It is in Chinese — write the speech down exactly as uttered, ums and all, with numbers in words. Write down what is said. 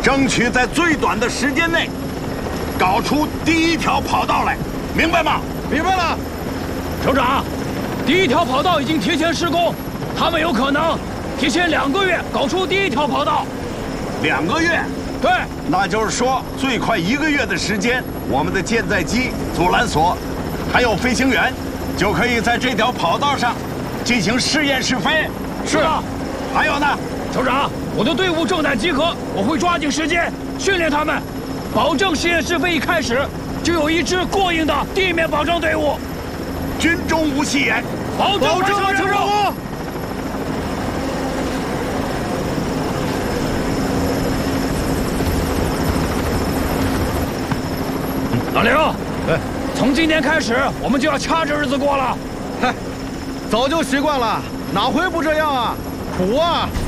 争取在最短的时间内搞出第一条跑道来，明白吗？ 明白了。 首长，第一条跑道已经提前施工，他们有可能提前两个月搞出第一条跑道。 两个月？ 对， 那就是说最快一个月的时间，我们的舰载机、阻拦索，还有飞行员，就可以在这条跑道上进行试验试飞。 是啊。 还有呢， 首长，我的队伍正在集合，我会抓紧时间训练他们，保证实验试飞一开始就有一支过硬的地面保障队伍。 军中无戏言， 保证完成任务。老刘， 哎， 从今天开始，我们就要掐着日子过了。 嗨，早就习惯了，哪回不这样啊？苦啊！